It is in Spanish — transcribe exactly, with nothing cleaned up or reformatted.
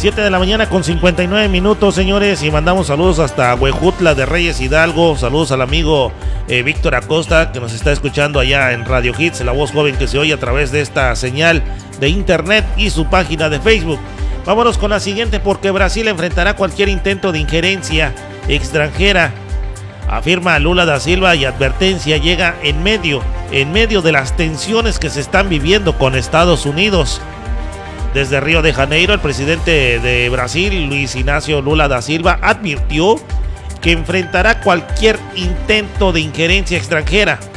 siete de la mañana con cincuenta y nueve minutos, señores, y mandamos saludos hasta Huejutla de Reyes Hidalgo. Saludos al amigo eh, Víctor Acosta, que nos está escuchando allá en Radio Hits, la voz joven que se oye a través de esta señal de internet y su página de Facebook. Vámonos con la siguiente, porque Brasil enfrentará cualquier intento de injerencia extranjera, afirma Lula da Silva, y advertencia llega en medio, en medio de las tensiones que se están viviendo con Estados Unidos. Desde Río de Janeiro, el presidente de Brasil, Luis Ignacio Lula da Silva, advirtió que enfrentará cualquier intento de injerencia extranjera.